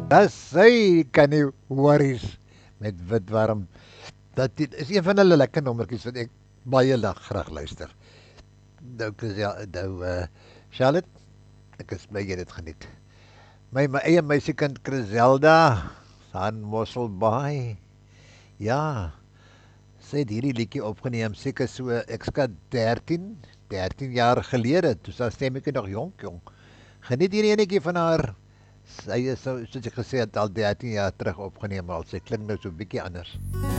Dis sy kan nie worries met Witwarm. Is een van hulle lekker nommertjies wat ek baie graag luister. Nou Charlotte, ek is bly jy het dit geniet. My eie meisiekind Griselda van Mosselbaai. Ja, sy het hierdie liedjie opgeneem seker so ekstra 13 jaar gelede. Toe sy stemmetjie nog jonk. Geniet hierdie enetjie van haar. Sy is soos ek gesê het al 13 jaar terug opgeneem, maar sy klink nou so 'n bietjie anders.